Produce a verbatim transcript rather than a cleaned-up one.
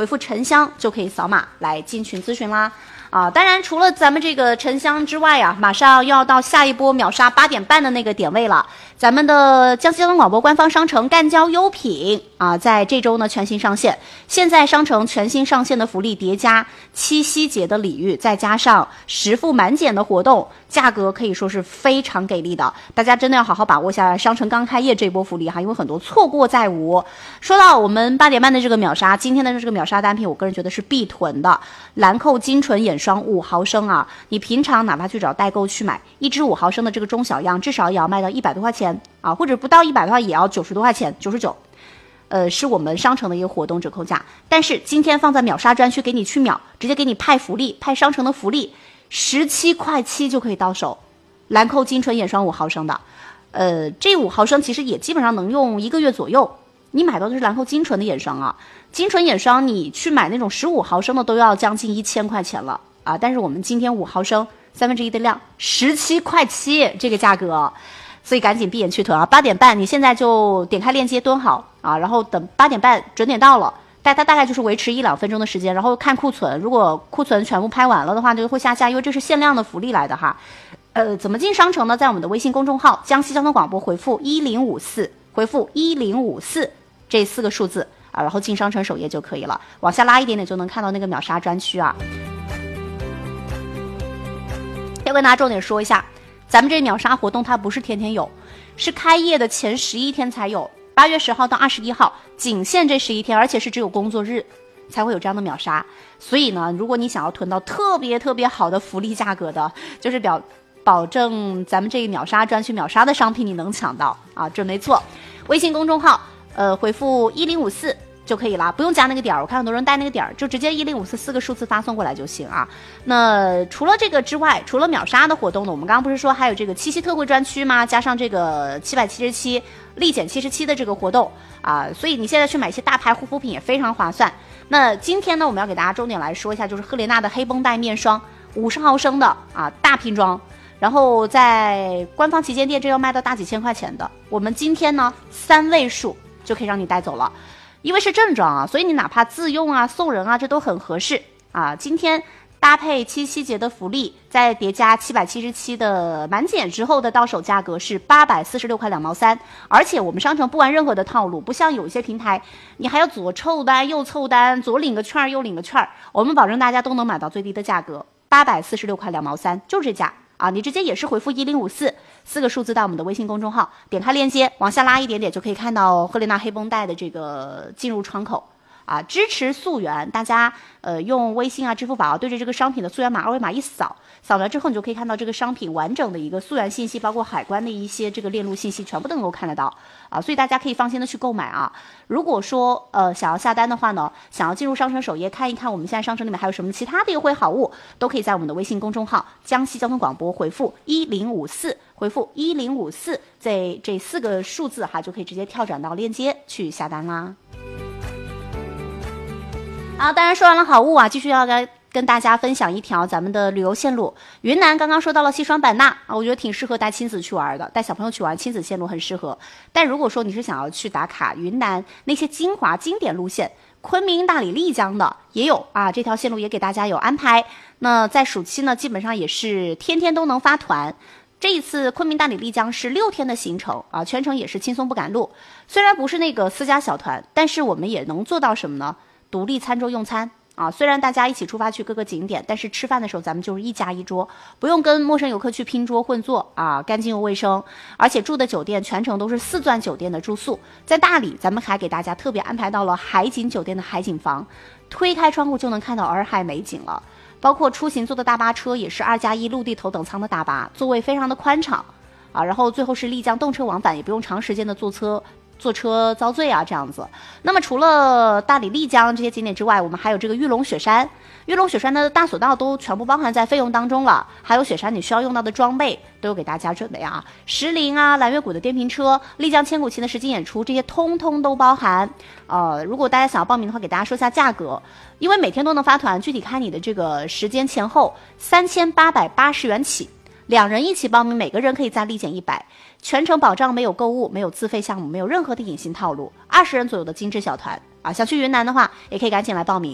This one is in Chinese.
回复沉香就可以扫码来进群咨询啦。啊，当然除了咱们这个沉香之外啊，马上又要到下一波秒杀八点半的那个点位了。咱们的江西交通广播官方商城赣交优品啊，在这周呢全新上线。现在商城全新上线的福利叠加七夕节的礼遇，再加上实付满减的活动，价格可以说是非常给力的。大家真的要好好把握一下商城刚开业这波福利哈，因为很多错过再无。说到我们八点半的这个秒杀，今天的这个秒杀单品，我个人觉得是必囤的，兰蔻精纯眼霜五毫升啊，你平常哪怕去找代购去买一支五毫升的这个中小样，至少也要卖到一百多块钱啊，或者不到一百的话也要九十多块钱，九十九。呃，是我们商城的一个活动折扣价，但是今天放在秒杀专区给你去秒，直接给你派福利，派商城的福利，十七块七就可以到手。兰蔻精纯眼霜五毫升的，呃，这五毫升其实也基本上能用一个月左右。你买到的是兰蔻精纯的眼霜啊，精纯眼霜你去买那种十五毫升的都要将近一千块钱了啊，但是我们今天五毫升三分之一的量，十七块七这个价格。所以赶紧闭眼去囤啊！八点半，你现在就点开链接蹲好啊，然后等八点半准点到了，但它大概就是维持一两分钟的时间，然后看库存，如果库存全部拍完了的话，就会下架，因为这是限量的福利来的哈。呃，怎么进商城呢？在我们的微信公众号江西交通广播回复一零五四，回复一零五四这四个数字啊，然后进商城首页就可以了。往下拉一点点就能看到那个秒杀专区啊。要跟大家重点说一下。咱们这秒杀活动它不是天天有，是开业的前十一天才有，八月十号到二十一号，仅限这十一天，而且是只有工作日才会有这样的秒杀。所以呢，如果你想要囤到特别特别好的福利价格的，就是表保证咱们这个秒杀专区秒杀的商品你能抢到啊，这没错。微信公众号呃回复一零五四。就可以了，不用加那个点儿，我看很多人带那个点儿，就直接一零五四四个数字发送过来就行啊。那除了这个之外，除了秒杀的活动呢，我们刚刚不是说还有这个七夕特惠专区吗？加上这个七百七十七立减七十七的这个活动啊，所以你现在去买一些大牌护肤品也非常划算。那今天呢，我们要给大家重点来说一下，就是赫莲娜的黑绷带面霜，五十毫升的啊大瓶装。然后在官方旗舰店这要卖到大几千块钱的，我们今天呢三位数就可以让你带走了。因为是正装啊，所以你哪怕自用啊、送人啊，这都很合适啊。今天搭配七夕节的福利，再叠加七百七十七的满减之后的到手价格是八百四十六块两毛三，而且我们商城不玩任何的套路，不像有一些平台，你还要左凑单右凑单，左领个券右领个券，我们保证大家都能买到最低的价格，八百四十六块两毛三，就这价。啊，你直接也是回复一零五四四个数字到我们的微信公众号，点开链接往下拉一点点就可以看到赫莲娜黑绷带的这个进入窗口啊，支持溯源，大家呃用微信啊、支付宝啊对着这个商品的溯源码二维码一扫，扫描之后你就可以看到这个商品完整的一个溯源信息，包括海关的一些这个链路信息全部都能够看得到啊，所以大家可以放心的去购买啊。如果说呃想要下单的话呢，想要进入商城首页看一看我们现在商城里面还有什么其他的优惠好物，都可以在我们的微信公众号江西交通广播回复一零五四，回复一零五四，这这四个数字哈就可以直接跳转到链接去下单啦。啊，当然说完了好物啊，继续要跟跟大家分享一条咱们的旅游线路。云南刚刚说到了西双版纳啊，我觉得挺适合带亲子去玩的，带小朋友去玩，亲子线路很适合。但如果说你是想要去打卡云南那些精华经典路线，昆明、大理、丽江的也有啊，这条线路也给大家有安排。那在暑期呢，基本上也是天天都能发团。这一次昆明大理丽江是六天的行程啊，全程也是轻松不赶路。虽然不是那个私家小团，但是我们也能做到什么呢？独立餐桌用餐啊，虽然大家一起出发去各个景点，但是吃饭的时候咱们就是一家一桌，不用跟陌生游客去拼桌混坐啊，干净又卫生。而且住的酒店全程都是四钻酒店的住宿，在大理咱们还给大家特别安排到了海景酒店的海景房，推开窗户就能看到洱海美景了。包括出行坐的大巴车也是二加一陆地头等舱的大巴，座位非常的宽敞啊。然后最后是丽江动车往返，也不用长时间的坐车。坐车遭罪啊，这样子。那么除了大理、丽江这些景点之外，我们还有这个玉龙雪山。玉龙雪山的大索道都全部包含在费用当中了，还有雪山你需要用到的装备都有给大家准备啊，石林啊、蓝月谷的电瓶车、丽江千古情的实景演出，这些通通都包含。呃，如果大家想要报名的话，给大家说一下价格，因为每天都能发团，具体看你的这个时间前后，三千八百八十元起。两人一起报名，每个人可以再立减一百，全程保障没有购物，没有自费项目，没有任何的隐形套路。二十人左右的精致小团啊，想去云南的话，也可以赶紧来报名。